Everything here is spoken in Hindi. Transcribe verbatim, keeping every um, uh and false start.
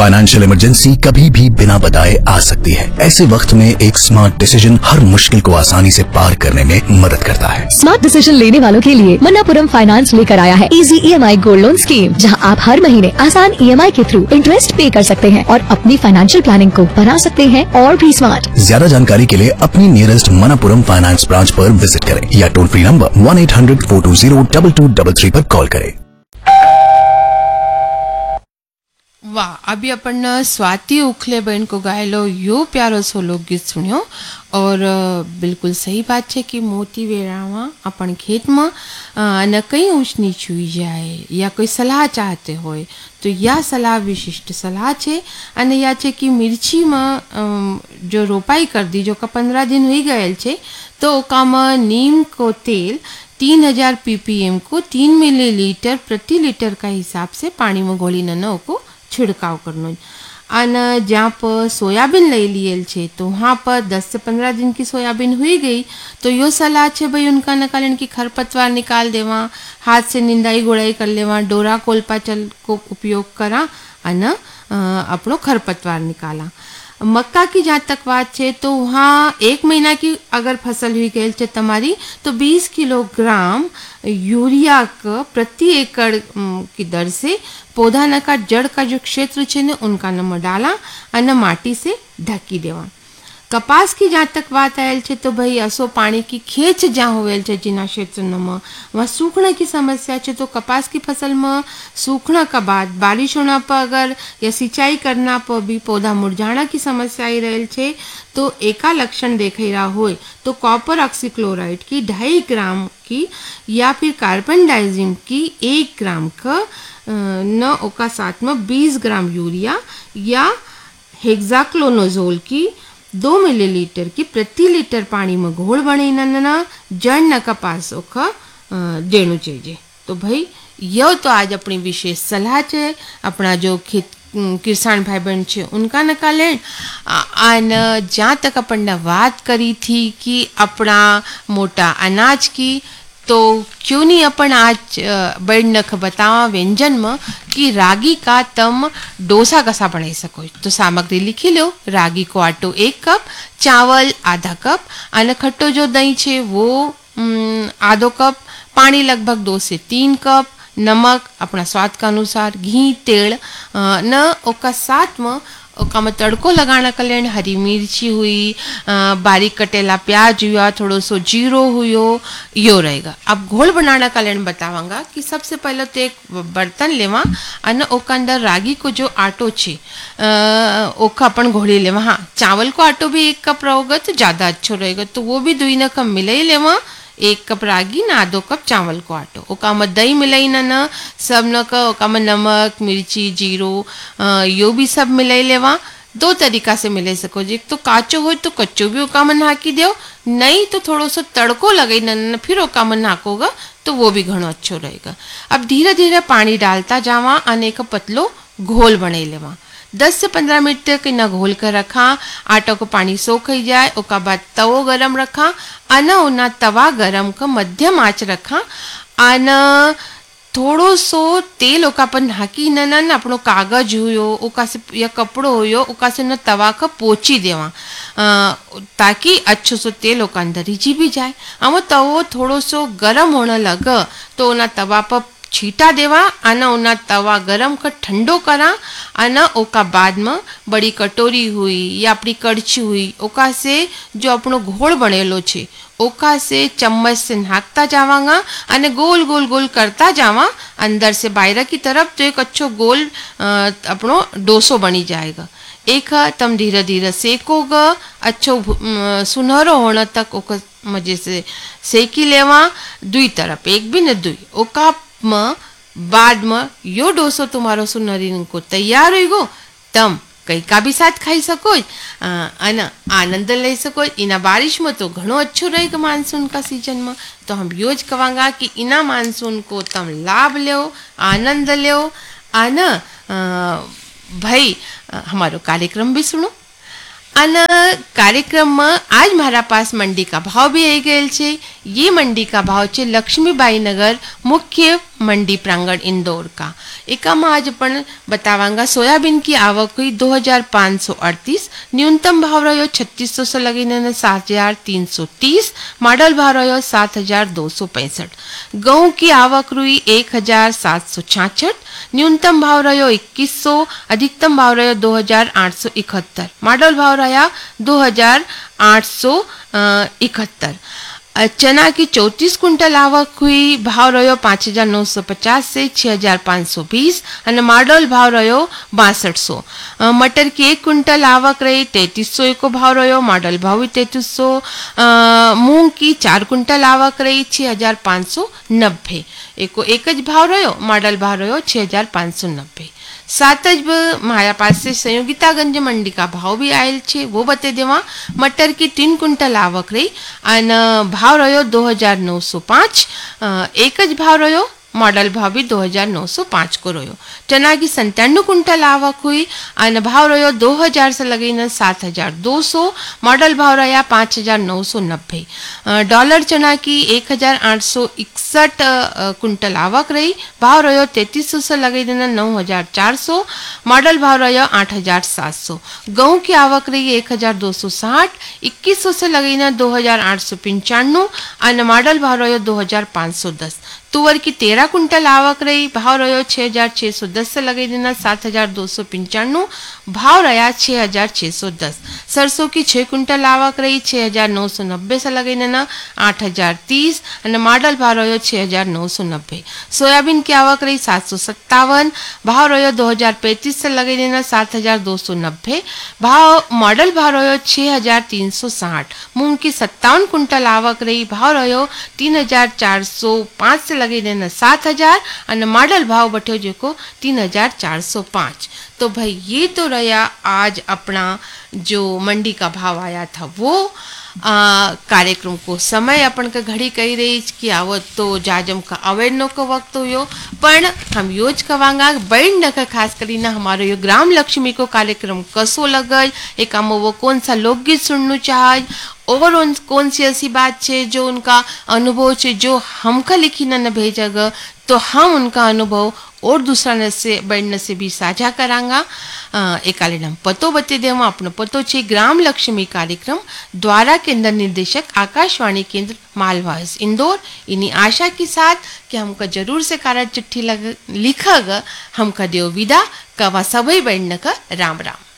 फाइनेंशियल इमरजेंसी कभी भी बिना बताए आ सकती है। ऐसे वक्त में एक स्मार्ट डिसीजन हर मुश्किल को आसानी से पार करने में मदद करता है। स्मार्ट डिसीजन लेने वालों के लिए मन्नापुरम फाइनेंस लेकर आया है इजी ई एम आई गोल्ड लोन स्कीम, जहां आप हर महीने आसान ई एम आई के थ्रू इंटरेस्ट पे कर सकते हैं और अपनी फाइनेंशियल प्लानिंग को बना सकते हैं और भी स्मार्ट। ज्यादा जानकारी के लिए अपनी नियरेस्ट मन्नापुरम फाइनेंस ब्रांच पर विजिट करें या toll free number one eight hundred four to zero double two double three पर कॉल करें। वाह, अभी अपन स्वाति उखले बहन को गायलो यो प्यारो सो लोकगीत सुनियो। और बिल्कुल सही बात है कि मोती वेरावा अपन खेत में न कहीं ऊंच नीच हुई जाए या कोई सलाह चाहते होए तो या सलाह विशिष्ट सलाह है। अने या है कि मिर्ची में जो रोपाई कर दी जो का पंद्रह दिन हुई गए छे तो ओका में नीम को तेल तीन हजार पीपीएम को तीन मिलीलीटर प्रति लीटर का हिसाब से पानी में घोली न को छिड़काव करनो। अने जहाँ पर सोयाबीन ले लियल छे तो वहाँ पर दस से पंद्रह दिन की सोयाबीन हुई गई तो यो सलाह है भाई उनका निकालन की खरपतवार निकाल देवा, हाथ से निंदाई गुड़ाई कर लेवा, डोरा कोल्पा चल को उपयोग करा अने अपनो खरपतवार निकाला। मक्का की जहाँ तक बात है तो वहाँ एक महीना की अगर फसल हुई गई है तुम्हारी तो बीस किलोग्राम यूरिया का प्रति एकड़ की दर से पौधा न का जड़ का जो क्षेत्र है न उनका नम डाला और माटी से ढकी देवा। कपास की जहाँ तक बात आयल है तो भाई असो पानी की खेच जहाँ होवेल है जिना क्षेत्र में वहाँ सूखने की समस्या है तो कपास की फसल में सूखना का बाद बारिश होना पर अगर या सिंचाई करना पर भी पौधा मुरझाना की समस्या आई रही है तो एका लक्षण देख रहा हो तो कॉपर ऑक्सीक्लोराइड की ढाई ग्राम की या फिर कार्बन डाइजिम की एक ग्राम का न ओका साथ में बीस ग्राम यूरिया या हेक्साक्लोनोजोल की दो मिलीलीटर की प्रति लीटर पानी में घोल बने न जड़ न कपास ओखा देनु चाहिए। तो भाई यह तो आज अपनी विशेष सलाह है अपना जो खेत किसान भाई बहन छे उनका नकाले। जहाँ तक अपन ने बात करी थी कि अपना मोटा अनाज की तो क्यों नहीं अपन आज बड़ नख बतावा व्यंजन में कि रागी का तम डोसा कसा बनाई सको। तो सामग्री लिखी लो, रागी को आटो एक कप, चावल आधा कप, अने खट्टो जो दही छे वो आधो कप, पानी लगभग दो से तीन कप, नमक अपना स्वाद का अनुसार, घी तेल न ओका साथ में ओका में तड़को लगाना कल्याण हरी मिर्ची हुई, बारीक कटेला प्याज हुआ, थोड़ो सो जीरो हुयो यो रहेगा। अब घोल बनाना कल्याण बतावांगा कि सबसे पहले तो एक बर्तन लेवा अने ओका अंदर रागी को जो आटो छे ओका अपन घोली लेवा। हाँ, चावल को आटो भी एक कप रहोगा तो ज़्यादा अच्छो रहेगा तो वो भी दुई न कप मिलाई लेवा। एक कप रागी ना आधो कप चावल को आटो ओका में दही मिलाई न न सब न का ओका में नमक मिर्ची जीरो यो भी सब मिलाई लेवा। दो तरीका से मिलाई सको जी, तो काचो हो तो कच्चो भी ओका में नाकी दो, नहीं तो थोड़ो सो तड़को लगाई न फिर ओका में नाकोगा तो वो भी घणो अच्छो रहेगा। अब धीरे धीरे पानी डालता जावा अने एक पतलो घोल बनाई लेवा। दस से पंद्रह मिनट तक न घोल कर रखा, आटा को पानी सोख ही जाए ओका बाद तवो गरम रखा अना ओना तवा गरम का मध्यम आंच रखा अना थोड़ो सो तेल ओका पर नाकी न न अपनो कागज हुयो ओका से या कपड़ो हुयो ओका से न तवा का पोची देवा ताकि अच्छो सो तेल ओका अंदर ही भी जाए। हम तवो थोड़ो सो गरम होने लगा तो ओना तवा पर छीटा देवा आना ओना तवा गरम कर ठंडो करा आना ओका बाद में बड़ी कटोरी हुई या अपनी कड़छी हुई ओका से जो अपनो घोल बनेलो छे ओका से चम्मच से नाकता जावांगा अने गोल गोल गोल करता जावा अंदर से बाहर की तरफ तो एक अच्छो गोल अपनो डोसो बनी जाएगा। एक तम धीरे धीरे सेकोगा अच्छो सुनहरो होने तक ओका मजे से सेकी लेवा। दुई तरफ एक भी न दुई ओका में बाद में यो डोसो तुम्हारो सुनहरी को तैयार हो गो तम कई का भी साथ खाई सको अना आनंद ले सको। इना बारिश में तो घणो अच्छो रहेगा मानसून का सीजन में तो हम योज कवांगा कि इना मानसून को तम लाभ लो आनंद लो आना भाई हमारो कार्यक्रम भी सुनो। अन कार्यक्रम में आज मारा पास मंडी का भाव भी आई गए छे। ये मंडी का भाव छे लक्ष्मीबाई नगर मुख्य मंडी प्रांगण इंदौर का। एका में आज अपन बतावांगा सोयाबीन की आवक हुई दो हजार पाँच सौ अड़तीस, न्यूनतम भाव रहो छत्तीस सौ से लगीने सात हजार तीन सौ तीस, मॉडल भाव रहो सात हजार दो सौ पैंसठ। गेहूं की आवक हुई एक हजार सात सौ छाछठ, न्यूनतम भाव रहो इक्कीस सौ, अधिकतम भाव रहो दो हजार आठ सौ इकहत्तर, मॉडल भाव रहा दो हजार आठ सौ इकहत्तर। चना की चौतीस कुंटल आवक हुई, भाव रहो पांच हजार नौ सौ पचास से छह हजार पाँच सौ बीस और मॉडल भाव रहो बासठ सौ। मटर की एक कुंटल आवक रही तैतीस सौ को भाव रहो, मॉडल भाव भी तैतीस सौ। मूंग की चार कुंटल आवक रही छह हजार पाँच सौ नब्बे, एको एक ज भाव रहो, मॉडल भाव रहो छह हजार पाँच सौ नब्बे। साथ ज माया पास से संयोगितागंज मंडी का भाव भी आयल छे, वो बते देवा। मटर की तीन कुंटल आवक रही और भाव रहो दो हजार नौ सौ पाँच, एक ज भाव रहो, मॉडल भाव भी दो हजार नौ सौ पाँच को रहो। चना की संतानवे कुंटल आवक हुई और भाव रहो दो हजार से लगीने सात हजार दो सौ, मॉडल भाव रहा पाँच हजार नौ सौ नब्बे। डॉलर चना की एक हजार आठ सौ इकसठ कुंटल आवक रही, भाव रहो तैतीस सौ से लगीने नौ हजार चार सौ, मॉडल भाव रहा आठ हजार सात सौ। गेहूं की आवक रही एक हजार दो सौ साठ, इक्कीस सौ से लगीने दो हजार आठ सौ पंचानवे और मॉडल भाव रहा दो हजार पाँच सौ दस। तुवर की तेरह कुंटल आवक रही, भाव रहो छह हजार छह सौ दस से लगे देना सात हजार दो सौ पंचानवे, भाव रहा छह हजार छह सौ दस। सरसों की छह कुंटल आवक रही छह हजार नौ सौ नब्बे से लगे देना आठ हजार तीस और मॉडल भाव रहो छह हजार नौ सौ नब्बे। सोयाबीन की आवक रही सात सौ सत्तावन, भाव रहो दो हजार पैंतीस से लगे देना सात हजार दो सौ नब्बे, भाव मॉडल भाव रहो छह हजार तीन सौ साठ। मूंग की सत्तावन कुंटल आवक रही, भाव रहो तीन हजार चार सौ पाँच से लगे देना सात हजार और मॉडल भाव बठो जो को तीन हजार चार सौ पाँच। तो भाई ये तो रहा आज अपना जो मंडी का भाव आया था वो। आ, कार्यक्रम को समय अपन का घड़ी कही रही कि आवत तो जाजम का अवेरनो का वक्त हो, पण हम योज कवांगा बैठ का खास करी ना हमारो यो ग्राम लक्ष्मी को कार्यक्रम कसो लगल, एक वो कौन सा लोकगीत सुनना चाहे और उन कौन सी ऐसी बात है जो उनका अनुभव है जो हमका लिखी न भेजग, तो हम उनका अनुभव और दूसरा न से बढ़ने से भी साझा करांगा। एक हम पतो बते देवा, अपनो पतो छे ग्राम लक्ष्मी कार्यक्रम द्वारा केंद्र निर्देशक आकाशवाणी केंद्र मालवास इंदौर। इन्हीं आशा के साथ कि हमका जरूर से कार्य चिट्ठी लिखग, हमका देव विदा कवा सभी बढ़ने का राम राम।